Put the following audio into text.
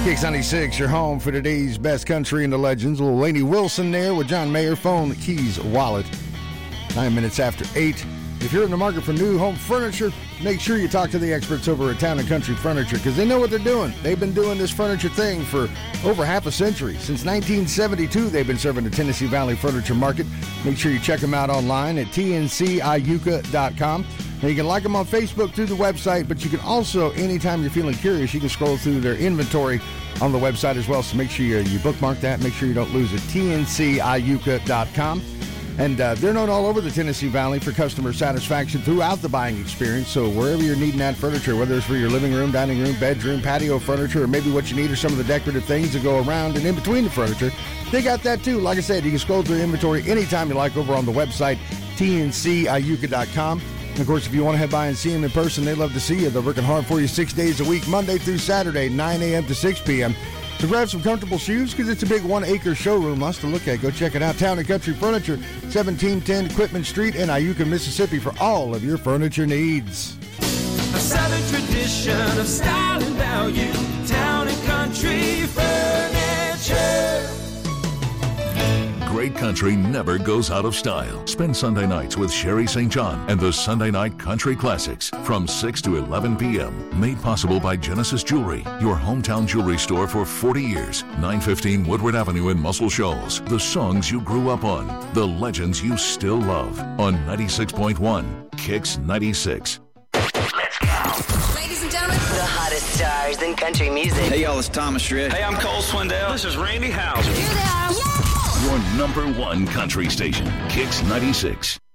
Kicks 96, your home for today's best country and the legends. Little Lainey Wilson there with John Mayer. Phone, keys, wallet. 9 minutes after 8. If you're in the market for new home furniture, make sure you talk to the experts over at Town & Country Furniture because they know what they're doing. They've been doing this furniture thing for over half a century. Since 1972, they've been serving the Tennessee Valley furniture market. Make sure you check them out online at tnciuca.com. Now, you can like them on Facebook through the website, but you can also, anytime you're feeling curious, you can scroll through their inventory on the website as well. So make sure you bookmark that. Make sure you don't lose it. tnciuca.com. And they're known all over the Tennessee Valley for customer satisfaction throughout the buying experience. So wherever you're needing that furniture, whether it's for your living room, dining room, bedroom, patio furniture, or maybe what you need are some of the decorative things that go around and in between the furniture, they got that too. Like I said, you can scroll through the inventory anytime you like over on the website, tnciuca.com. And of course, if you want to head by and see them in person, they'd love to see you. They're working hard for you 6 days a week, Monday through Saturday, 9 a.m. to 6 p.m. So grab some comfortable shoes because it's a big 1-acre showroom. Lots to look at. Go check it out. Town & Country Furniture, 1710 Equipment Street in Iuka, Mississippi for all of your furniture needs. A Southern tradition of style and value. Town & Country Furniture. Great country never goes out of style. Spend Sunday nights with Sherry St. John and the Sunday Night Country Classics from 6 to 11 p.m. Made possible by Genesis Jewelry, your hometown jewelry store for 40 years. 915 Woodward Avenue in Muscle Shoals. The songs you grew up on. The legends you still love. On 96.1 Kicks 96. Let's go. Ladies and gentlemen, The hottest stars in country music. Hey, y'all, it's Thomas Shred. Hey, I'm Cole Swindell. This is Randy Houser. here they are. Your number one country station, Kicks 96.